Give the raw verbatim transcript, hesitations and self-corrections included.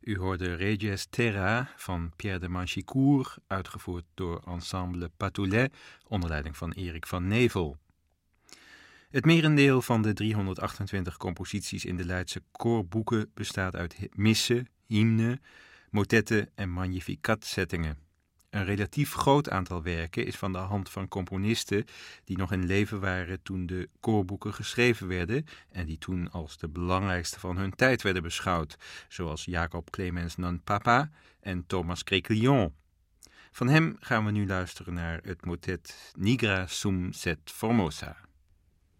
U hoorde Regies Terra van Pierre de Manchicourt, uitgevoerd door Ensemble Patoulet, onder leiding van Erik van Nevel. Het merendeel van de driehonderdachtentwintig composities in de Leidse koorboeken bestaat uit missen, hymnen, motetten en magnificat-zettingen. Een relatief groot aantal werken is van de hand van componisten die nog in leven waren toen de koorboeken geschreven werden en die toen als de belangrijkste van hun tijd werden beschouwd, zoals Jacob Clemens Non-Papa en Thomas Créquillon. Van hem gaan we nu luisteren naar het motet Nigra sum set formosa.